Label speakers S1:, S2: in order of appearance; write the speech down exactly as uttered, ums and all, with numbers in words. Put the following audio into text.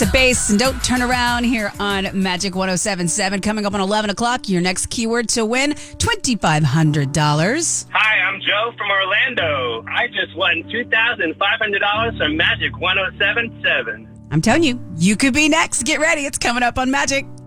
S1: The bass and don't turn around here on Magic one oh seven point seven. Coming up on eleven o'clock, your next keyword to win two thousand five hundred dollars.
S2: Hi, I'm Joe from Orlando. I just won two thousand five hundred dollars from Magic one oh seven point seven.
S1: I'm telling you, you could be next. Get ready. It's coming up on Magic.